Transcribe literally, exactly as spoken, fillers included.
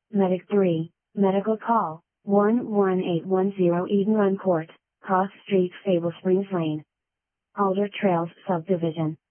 Medic three, Medical Call, one one eight one zero Eden Run Court, Cross Street Fable Springs Lane. Alder Trails Subdivision.